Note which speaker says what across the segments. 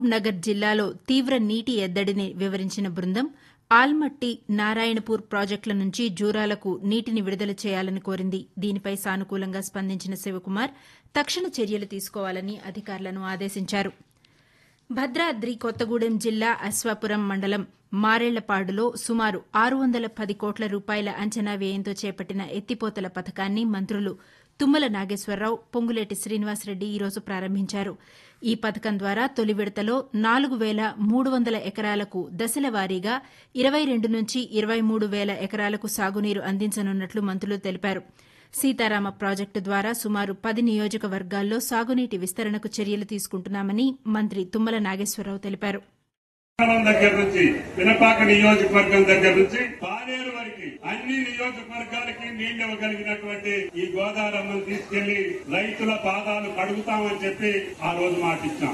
Speaker 1: నగర్ జిల్లాలో తీవ్ర నీటి ఎద్దడిని వివరించిన బృందం ఆల్మట్టి నారాయణపూర్ ప్రాజెక్టుల నుంచి జూరాలకు నీటిని విడుదల చేయాలని కోరింది. దీనిపై సానుకూలంగా స్పందించిన శివకుమార్ తక్షణ చర్యలు తీసుకోవాలని అధికారులను ఆదేశించారు. భద్రాద్రి కొత్తగూడెం జిల్లా అశ్వాపురం మండలం మారేళ్లపాడులో సుమారు 610 కోట్ల రూపాయల అంచనా వ్యయంతో చేపట్టిన ఎత్తిపోతల పథకాన్ని మంత్రులు తుమ్మల నాగేశ్వరరావు, పొంగులేటి శ్రీనివాసరెడ్డి ఈరోజు ప్రారంభించారు. ఈ పథకం ద్వారా తొలి విడతలో 4,300 ఎకరాలకు దశల వారీగా 22 నుంచి 23,000 ఎకరాలకు సాగునీరు అందించనున్నట్లు మంత్రులు తెలిపారు. సీతారామ ప్రాజెక్టు ద్వారా సుమారు 10 నియోజకవర్గాల్లో సాగునీటి విస్తరణకు చర్యలు తీసుకుంటున్నామని మంత్రి తుమ్మల నాగేశ్వరరావు తెలిపారు.
Speaker 2: దగ్గర నుంచి పినపాక నియోజకవర్గం దగ్గర నుంచి పాలేరు వరకు అన్ని నియోజకవర్గాలకి నీళ్లు ఇవ్వగలిగినటువంటి ఈ గోదావరమ్మను తీసుకెళ్లి రైతుల పాదాలు కడుగుతామని చెప్పి ఆ రోజు మాటిచ్చాం.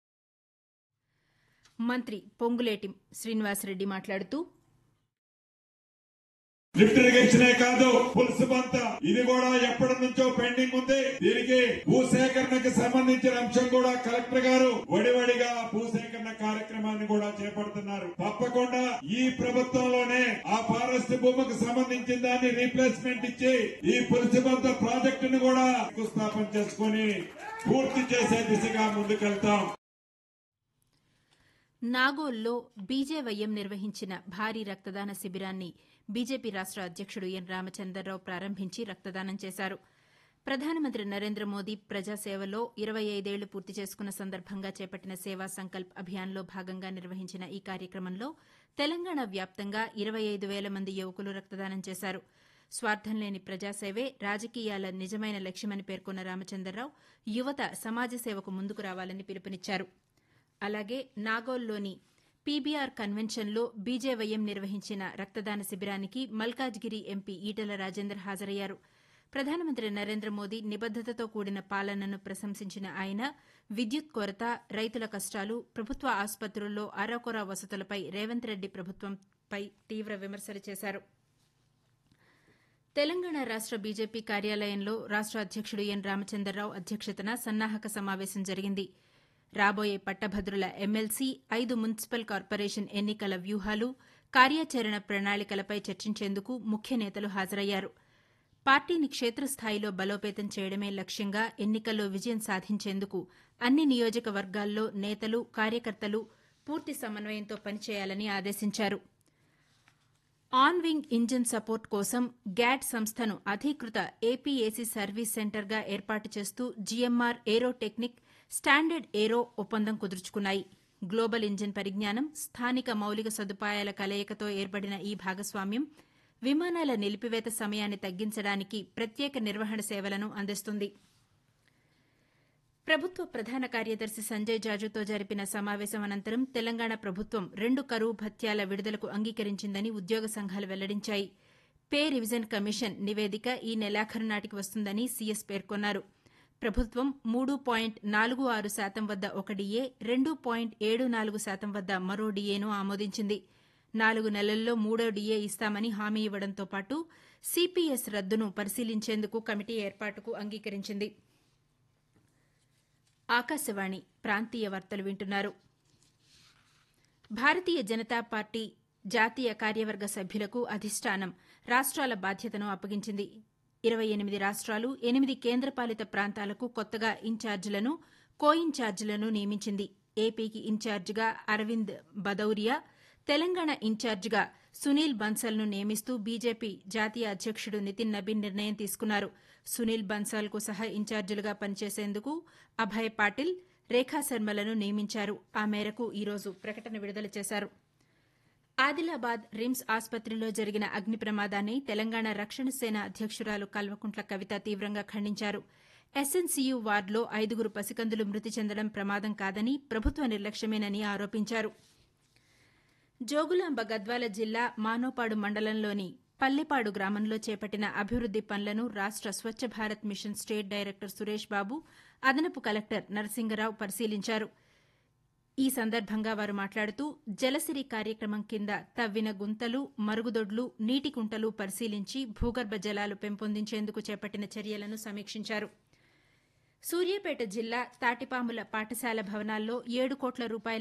Speaker 1: మంత్రి పొంగులేటి శ్రీనివాసరెడ్డి మాట్లాడుతూ,
Speaker 3: లిఫ్ట్ ఇరిగేషనే కాదు, పులుసు బంత ఇది కూడా ఎప్పటి నుంచో పెండింగ్ ఉంది. దీనికి భూసేకరణకు సంబంధించిన అంశం కూడా కలెక్టర్ గారు వడివడిగా భూసేకరణ కార్యక్రమాన్ని కూడా చేపడుతున్నారు. తప్పకుండా ఈ ప్రభుత్వంలోనే ఆ ఫారెస్ట్ భూమికి సంబంధించిన దాన్ని రీప్లేస్మెంట్ ఇచ్చి ఈ పులుసు బంత ప్రాజెక్టును కూడా శంకుస్థాపన చేసుకుని పూర్తి చేసే దిశగా ముందుకెళ్తాం.
Speaker 1: నాగోల్లో బీజేవైఎం నిర్వహించిన భారీ రక్తదాన శిబిరాన్ని బీజేపీ రాష్ట అధ్యకుడు ఎన్ రామచంద్రరావు ప్రారంభించి రక్తదానం చేశారు. ప్రధానమంత్రి నరేంద్ర మోదీ ప్రజాసేవలో 25 ఏళ్లు పూర్తి చేసుకున్న సందర్భంగా చేపట్టిన సేవా సంకల్ప్ అభియాన్లో భాగంగా నిర్వహించిన ఈ కార్యక్రమంలో తెలంగాణ వ్యాప్తంగా 25,000 మంది యువకులు రక్తదానం చేశారు. స్వార్థం లేని ప్రజాసేవే రాజకీయాల నిజమైన లక్ష్యమని పేర్కొన్న రామచంద్రరావు యువత సమాజ సేవకు ముందుకు రావాలని పిలుపునిచ్చారు. అలాగే నాగోల్లోని పీబీఆర్ కన్వెన్షన్లో బీజేవైఎం నిర్వహించిన రక్తదాన శిబిరానికి మల్కాజ్గిరి ఎంపీ ఈటెల రాజేందర్ హాజరయ్యారు. ప్రధానమంత్రి నరేంద్ర మోదీ నిబద్దతతో కూడిన పాలనను ప్రశంసించిన ఆయన విద్యుత్ కొరత, రైతుల కష్టాలు, ప్రభుత్వ ఆసుపత్రుల్లో అరాకొరా వసతులపై రేవంత్ రెడ్డి ప్రభుత్వంపై తీవ్ర విమర్శలు చేశారు. తెలంగాణ రాష్ట బీజేపీ కార్యాలయంలో రాష్ట అధ్యకుడు ఎన్ రామచంద్రరావు అధ్యక్షతన సన్నాహక సమావేశం జరిగింది. రాబోయే పట్టభద్రుల ఎమ్మెల్సీ, 5 మున్సిపల్ కార్పొరేషన్ ఎన్నికల వ్యూహాలు, కార్యాచరణ ప్రణాళికలపై చర్చించేందుకు ముఖ్య నేతలు హాజరయ్యారు. పార్టీని క్షేత్రస్థాయిలో బలోపేతం చేయడమే లక్ష్యంగా ఎన్నికల్లో విజయం సాధించేందుకు అన్ని నియోజకవర్గాల్లో నేతలు, కార్యకర్తలు పూర్తి సమన్వయంతో పనిచేయాలని ఆదేశించారు. ఆన్ వింగ్ ఇంజిన్ సపోర్ట్ కోసం గ్యాట్ సంస్థను అధీకృత ఏపీఏసీ సర్వీస్ సెంటర్గా ఏర్పాటు చేస్తూ జీఎంఆర్ ఏరోటెక్నిక్, స్టాండర్డ్ ఏరో ఒప్పందం కుదుర్చుకున్నాయి. గ్లోబల్ ఇంజిన్ పరిజ్ఞానం, స్థానిక మౌలిక సదుపాయాల కలయికతో ఏర్పడిన ఈ భాగస్వామ్యం విమానాల నిలిపివేత సమయాన్ని తగ్గించడానికి ప్రత్యేక నిర్వహణ సేవలను అందిస్తుంది. ప్రభుత్వ ప్రధాన కార్యదర్శి సంజయ్ జాజుతో జరిపిన సమావేశం అనంతరం తెలంగాణ ప్రభుత్వం 2 కరువు భత్యాల విడుదలకు అంగీకరించిందని ఉద్యోగ సంఘాలు వెల్లడించాయి. పే రివిజన్ కమిషన్ నివేదిక ఈ నెలాఖరు నాటికి వస్తుందని సీఎస్ పేర్కొన్నారు. ప్రభుత్వం 3.46% వద్ద ఒక డిఏ, 2.74% వద్ద మరో డిఏను ఆమోదించింది. 4 నెలల్లో 3వ డిఏ ఇస్తామని హామీ ఇవ్వడంతో పాటు సీపీఎస్ రద్దును పరిశీలించేందుకు కమిటీ ఏర్పాటుకు అంగీకరించింది. ఆకాశవాణి ప్రాంతీయ వార్తలు వింటున్నారు. భారతీయ జనతా పార్టీ జాతీయ కార్యవర్గ సభ్యులకు అధిష్టానం రాష్ట్రాల బాధ్యతను అప్పగించింది. 28 రాష్ట్రాలు, 8 కేంద్రపాలిత ప్రాంతాలకు కొత్తగా ఇన్ఛార్జీలను, కో ఇన్ఛార్జీలను నియమించింది. ఏపీకి ఇన్ఛార్జిగా అరవింద్ భదౌరియా, తెలంగాణ ఇన్ఛార్జిగా సునీల్ బన్సల్ను నియమిస్తూ బీజేపీ జాతీయ అధ్యకుడు నితిన్ నబీన్ నిర్ణయం తీసుకున్నారు. సునీల్ బన్సాల్కు సహా ఇన్ఛార్జీలుగా పనిచేసేందుకు అభయ్ పాటిల్, రేఖా శర్మలను నియమించారు. ఆ మేరకు ఈరోజు ప్రకటన విడుదల చేశారు. ఆదిలాబాద్ రిమ్స్ ఆసుపత్రిలో జరిగిన అగ్ని ప్రమాదాన్ని తెలంగాణ రక్షణ సేన అధ్యకురాలు కల్వకుంట్ల కవిత తీవ్రంగా ఖండించారు. ఎస్ఎన్సీయూ వార్డులో 5 పసికందులు మృతి చెందడం ప్రమాదం కాదని, ప్రభుత్వ నిర్లక్ష్యమేనని ఆరోపించారు. జోగులాంబ గద్వాల జిల్లా మానోపాడు మండలంలోని పల్లెపాడు గ్రామంలో చేపట్టిన అభివృద్ది పనులను రాష్ట Swachh Bharat machine state director Suresh Babu, అదనపు కలెక్టర్ నరసింగరావు పరిశీలించారు. ఈ సందర్భంగా వారు మాట్లాడుతూ జలసిరి కార్యక్రమం కింద తవ్విన గుంతలు, మరుగుదొడ్లు, నీటి కుంటలు పరిశీలించి భూగర్భ జలాలు పెంపొందించేందుకు చేపట్టిన చర్యలను సమీక్షించారు. సూర్యాపేట జిల్లా తాటిపాముల పాఠశాల భవనాల్లో 7 కోట్ల రూపాయల